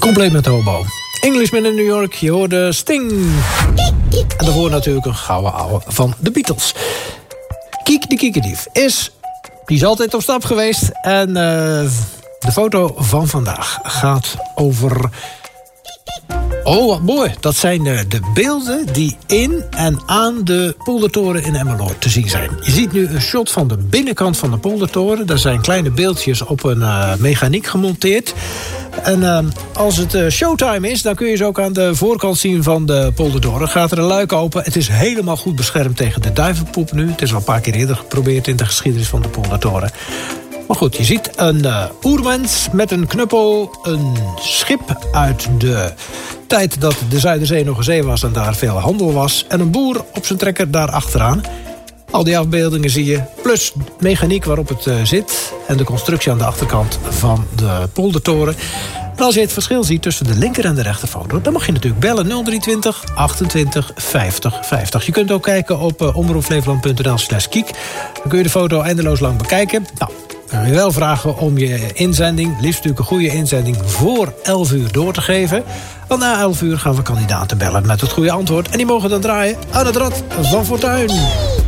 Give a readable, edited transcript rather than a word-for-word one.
Compleet met hobo. Englishman in New York, je hoorde Sting. En daarvoor natuurlijk een gouden ouwe van de Beatles. Kiek de Kiekendief die is altijd op stap geweest. En de foto van vandaag gaat over... Oh, wat mooi. Dat zijn de beelden die in en aan de poldertoren in Emmeloord te zien zijn. Je ziet nu een shot van de binnenkant van de poldertoren. Daar zijn kleine beeldjes op een mechaniek gemonteerd. En als het showtime is, dan kun je ze ook aan de voorkant zien van de poldertoren. Gaat er een luik open. Het is helemaal goed beschermd tegen de duivenpoep nu. Het is al een paar keer eerder geprobeerd in de geschiedenis van de poldertoren. Maar goed, je ziet een oermens met een knuppel, een schip uit de tijd dat de Zuiderzee nog een zee was en daar veel handel was. En een boer op zijn trekker daar achteraan. Al die afbeeldingen zie je, plus mechaniek waarop het zit en de constructie aan de achterkant van de poldertoren. En als je het verschil ziet tussen de linker en de rechterfoto, dan mag je natuurlijk bellen 023 28 50 50. Je kunt ook kijken op omroepflevoland.nl/kiek. Dan kun je de foto eindeloos lang bekijken. Nou, ik wil je wel vragen om je inzending, liefst natuurlijk een goede inzending, voor 11 uur door te geven. Want na 11 uur gaan we kandidaten bellen met het goede antwoord. En die mogen dan draaien aan het Rad van Fortuin.